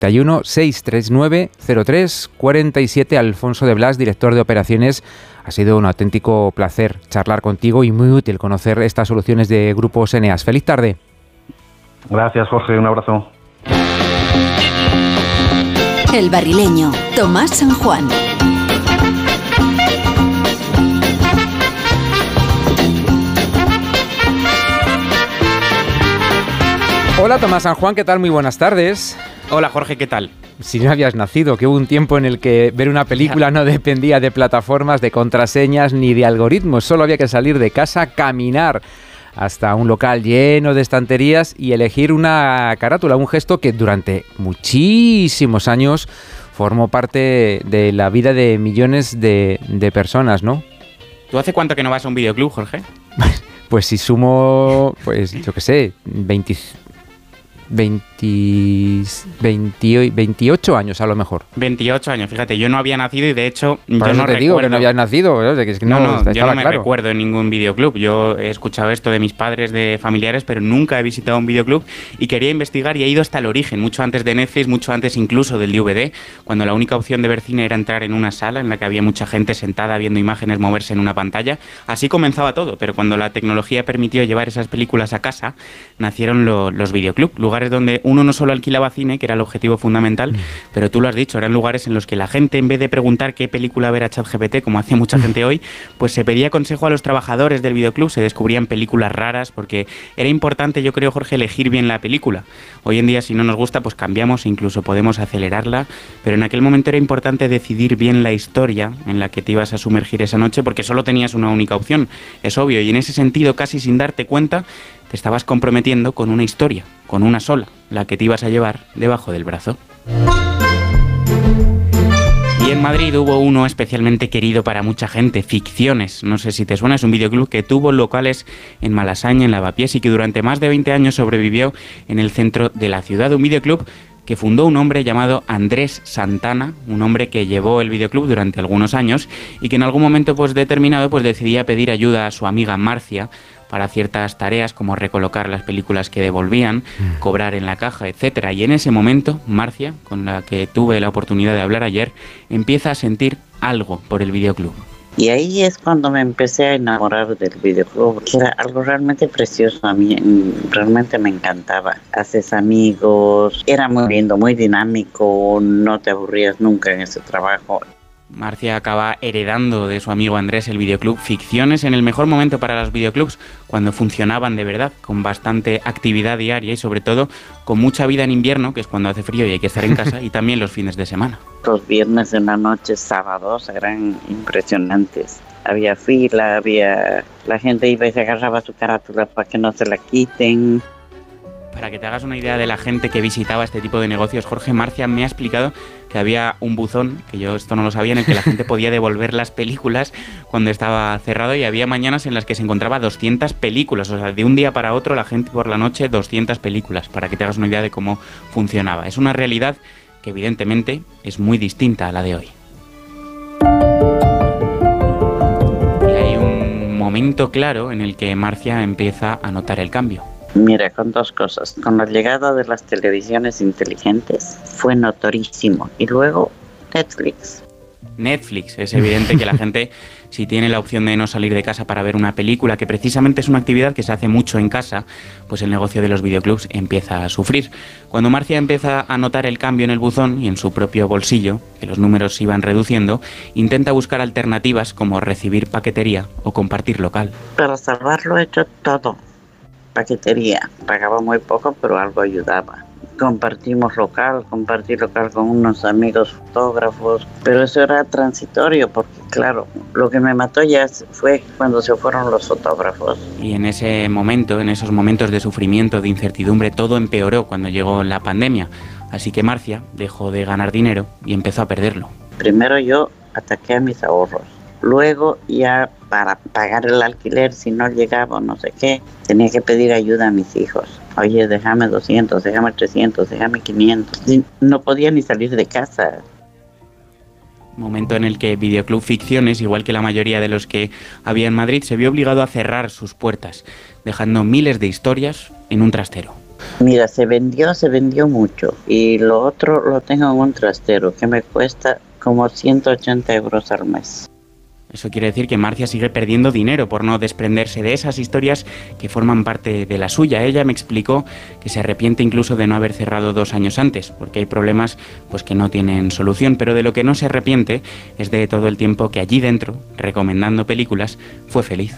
91 639 03 47. Alfonso de Blas, director de operaciones. Ha sido un auténtico placer charlar contigo y muy útil conocer estas soluciones de Grupos Eneas. ¡Feliz tarde! Gracias, Jorge. Un abrazo. El Barrileño, Tomás San Juan. Hola Tomás San Juan, ¿qué tal? Muy buenas tardes. Hola Jorge, ¿qué tal? Si no habías nacido, que hubo un tiempo en el que ver una película no dependía de plataformas, de contraseñas ni de algoritmos. Solo había que salir de casa, caminar hasta un local lleno de estanterías y elegir una carátula, un gesto que durante muchísimos años formó parte de la vida de millones de personas, ¿no? ¿Tú hace cuánto que no vas a un videoclub, Jorge? Pues si sumo, pues yo qué sé, 28 años a lo mejor. 28 años, fíjate, yo no había nacido y de hecho yo no te digo que no habías nacido, es que no, yo no me recuerdo en ningún videoclub. Yo he escuchado esto de mis padres, de familiares, pero nunca he visitado un videoclub y quería investigar y he ido hasta el origen, mucho antes de Netflix, mucho antes incluso del DVD, cuando la única opción de ver cine era entrar en una sala en la que había mucha gente sentada viendo imágenes moverse en una pantalla. Así comenzaba todo, pero cuando la tecnología permitió llevar esas películas a casa, nacieron los videoclubs, lugares donde uno no solo alquilaba cine, que era el objetivo fundamental, pero tú lo has dicho, eran lugares en los que la gente, en vez de preguntar qué película ver a ChatGPT, como hace mucha gente hoy, pues se pedía consejo a los trabajadores del videoclub, se descubrían películas raras, porque era importante, yo creo, Jorge, elegir bien la película. Hoy en día, si no nos gusta, pues cambiamos, incluso podemos acelerarla, pero en aquel momento era importante decidir bien la historia en la que te ibas a sumergir esa noche, porque solo tenías una única opción, es obvio, y en ese sentido, casi sin darte cuenta, te estabas comprometiendo con una historia, con una sola, la que te ibas a llevar debajo del brazo. Y en Madrid hubo uno especialmente querido para mucha gente, Ficciones. No sé si te suena, es un videoclub que tuvo locales en Malasaña, en Lavapiés, y que durante más de 20 años sobrevivió en el centro de la ciudad. Un videoclub que fundó un hombre llamado Andrés Santana, un hombre que llevó el videoclub durante algunos años y que en algún momento determinado decidía pedir ayuda a su amiga Marcia para ciertas tareas como recolocar las películas que devolvían, cobrar en la caja, etcétera. Y en ese momento, Marcia, con la que tuve la oportunidad de hablar ayer, empieza a sentir algo por el videoclub. Y ahí es cuando me empecé a enamorar del videoclub, que era algo realmente precioso. A mí realmente me encantaba. Haces amigos, era muy lindo, muy dinámico, no te aburrías nunca en ese trabajo. Marcia acaba heredando de su amigo Andrés el videoclub Ficciones en el mejor momento para los videoclubs, cuando funcionaban de verdad, con bastante actividad diaria y sobre todo con mucha vida en invierno, que es cuando hace frío y hay que estar en casa, y también los fines de semana. Los viernes en la noche, sábados, eran impresionantes. Había fila, la gente iba y se agarraba su carátula para que no se la quiten. Para que te hagas una idea de la gente que visitaba este tipo de negocios, Jorge, Marcia me ha explicado que había un buzón, que yo esto no lo sabía, en el que la gente podía devolver las películas cuando estaba cerrado, y había mañanas en las que se encontraba 200 películas, o sea, de un día para otro la gente por la noche 200 películas, para que te hagas una idea de cómo funcionaba. Es una realidad que evidentemente es muy distinta a la de hoy. Y hay un momento claro en el que Marcia empieza a notar el cambio. Mira, con dos cosas. Con la llegada de las televisiones inteligentes fue notorísimo. Y luego Netflix. Netflix. Es evidente que la gente, si tiene la opción de no salir de casa para ver una película, que precisamente es una actividad que se hace mucho en casa, pues el negocio de los videoclubs empieza a sufrir. Cuando Marcia empieza a notar el cambio en el buzón y en su propio bolsillo, que los números se iban reduciendo, intenta buscar alternativas como recibir paquetería o compartir local. Para salvarlo he hecho todo. Paquetería, pagaba muy poco, pero algo ayudaba. Compartí local con unos amigos fotógrafos, pero eso era transitorio, porque claro, lo que me mató ya fue cuando se fueron los fotógrafos. Y en ese momento, en esos momentos de sufrimiento, de incertidumbre, todo empeoró cuando llegó la pandemia. Así que Marcia dejó de ganar dinero y empezó a perderlo. Primero yo ataqué a mis ahorros. Luego ya para pagar el alquiler, si no llegaba o no sé qué, tenía que pedir ayuda a mis hijos. Oye, déjame 200, déjame 300, déjame 500. No podía ni salir de casa. Momento en el que Videoclub Ficciones, igual que la mayoría de los que había en Madrid, se vio obligado a cerrar sus puertas, dejando miles de historias en un trastero. Mira, se vendió mucho. Y lo otro lo tengo en un trastero que me cuesta como 180 euros al mes. Eso quiere decir que Marcia sigue perdiendo dinero por no desprenderse de esas historias que forman parte de la suya. Ella me explicó que se arrepiente incluso de no haber cerrado 2 años antes, porque hay problemas pues que no tienen solución, pero de lo que no se arrepiente es de todo el tiempo que allí dentro, recomendando películas, fue feliz.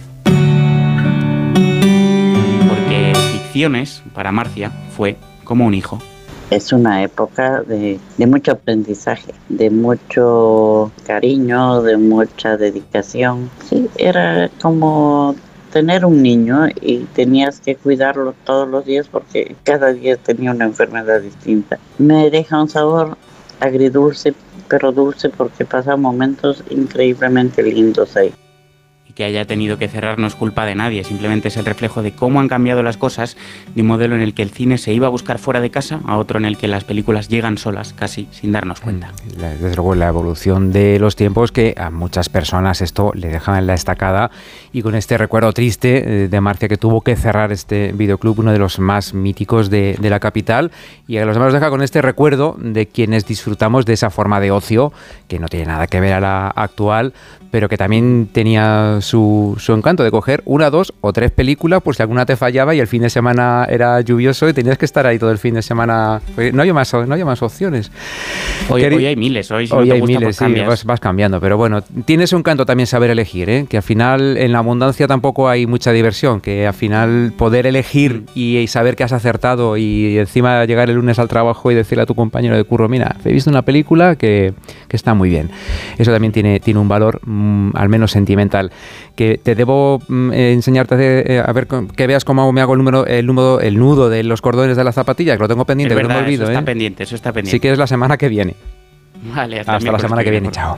Porque Ficciones, para Marcia, fue como un hijo. Es una época de mucho aprendizaje, de mucho cariño, de mucha dedicación. Sí, era como tener un niño y tenías que cuidarlo todos los días porque cada día tenía una enfermedad distinta. Me deja un sabor agridulce, pero dulce porque pasan momentos increíblemente lindos ahí. Que haya tenido que cerrar no es culpa de nadie, simplemente es el reflejo de cómo han cambiado las cosas, de un modelo en el que el cine se iba a buscar fuera de casa a otro en el que las películas llegan solas, casi sin darnos cuenta. Desde luego la evolución de los tiempos, que a muchas personas esto le deja en la estacada, y con este recuerdo triste de Marcia, que tuvo que cerrar este videoclub, uno de los más míticos de la capital, y a los demás nos deja con este recuerdo de quienes disfrutamos de esa forma de ocio que no tiene nada que ver a la actual, pero que también tenía su encanto de coger 1, 2 o 3 películas por si alguna te fallaba y el fin de semana era lluvioso y tenías que estar ahí todo el fin de semana. No había más opciones. Hoy hay miles, hoy si hoy no te hay gusta, miles, pues cambias. sí, vas cambiando, pero bueno, tiene su encanto también saber elegir, ¿eh? Que al final en la abundancia tampoco hay mucha diversión, que al final poder elegir y saber que has acertado y encima llegar el lunes al trabajo y decirle a tu compañero de curro, mira, he visto una película que está muy bien. Eso también tiene un valor al menos sentimental. Que te debo enseñarte a ver que veas cómo me hago el nudo de los cordones de las zapatillas, que lo tengo pendiente, Es que verdad, no me olvido. eso está pendiente, eso está pendiente. Sí, que es la semana que viene. Vale, hasta la semana que viene. Chao.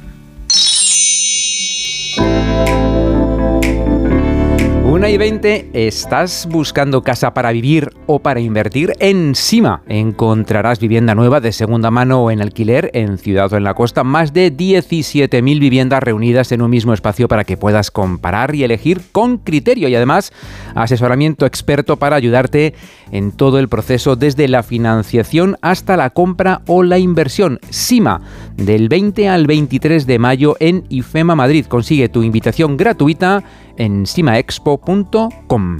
1:20, ¿estás buscando casa para vivir o para invertir? En Sima encontrarás vivienda nueva de segunda mano o en alquiler en ciudad o en la costa. Más de 17.000 viviendas reunidas en un mismo espacio para que puedas comparar y elegir con criterio. Y además, asesoramiento experto para ayudarte en todo el proceso, desde la financiación hasta la compra o la inversión. Sima, del 20 al 23 de mayo en IFEMA Madrid. Consigue tu invitación gratuita en simaexpo.com.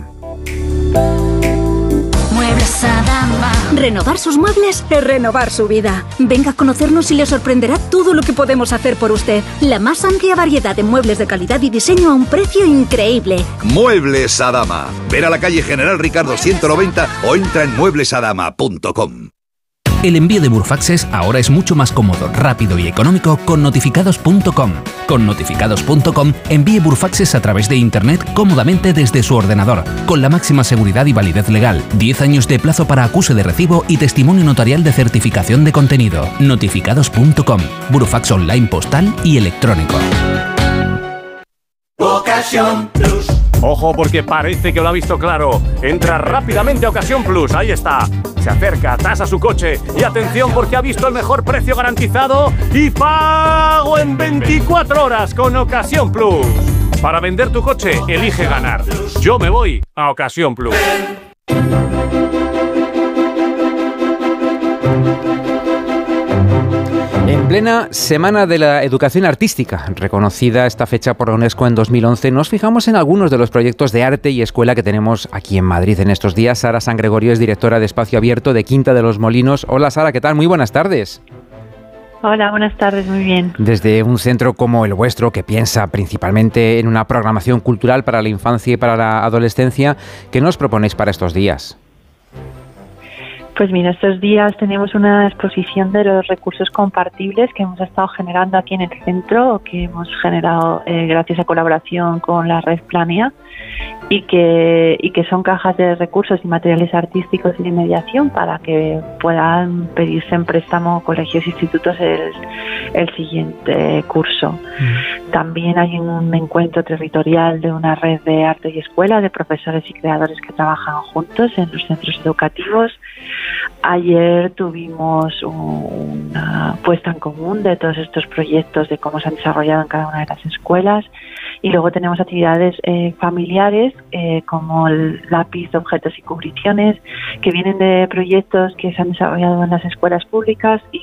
Muebles Adama. Renovar sus muebles es renovar su vida. Venga a conocernos y le sorprenderá todo lo que podemos hacer por usted. La más amplia variedad de muebles de calidad y diseño a un precio increíble. Muebles Adama. Ver a la calle General Ricardo 190 o entra en mueblesadama.com. El envío de Burfaxes ahora es mucho más cómodo, rápido y económico con notificados.com. Con notificados.com envíe Burfaxes a través de Internet cómodamente desde su ordenador, con la máxima seguridad y validez legal, 10 años de plazo para acuse de recibo y testimonio notarial de certificación de contenido. Notificados.com, Burfax online postal y electrónico. Ocasión Plus. Ojo, porque parece que lo ha visto claro. Entra rápidamente a Ocasión Plus, ahí está. Se acerca, tasa su coche y atención porque ha visto el mejor precio garantizado y pago en 24 horas con Ocasión Plus. Para vender tu coche, elige ganar. Yo me voy a Ocasión Plus. En plena Semana de la Educación Artística, reconocida esta fecha por la UNESCO en 2011, nos fijamos en algunos de los proyectos de arte y escuela que tenemos aquí en Madrid en estos días. Sara San Gregorio es directora de Espacio Abierto de Quinta de los Molinos. Hola Sara, ¿qué tal? Muy buenas tardes. Hola, buenas tardes, muy bien. Desde un centro como el vuestro, que piensa principalmente en una programación cultural para la infancia y para la adolescencia, ¿qué nos proponéis para estos días? Pues mira, estos días tenemos una exposición de los recursos compartibles que hemos estado generando aquí en el centro, que hemos generado gracias a colaboración con la red Planea, y que son cajas de recursos y materiales artísticos y de mediación para que puedan pedirse en préstamo colegios e institutos el siguiente curso. También hay un encuentro territorial de una red de arte y escuela de profesores y creadores que trabajan juntos en los centros educativos. Ayer tuvimos una puesta en común de todos estos proyectos, de cómo se han desarrollado en cada una de las escuelas, Y luego tenemos actividades familiares como el lápiz, objetos y cubriciones, que vienen de proyectos que se han desarrollado en las escuelas públicas y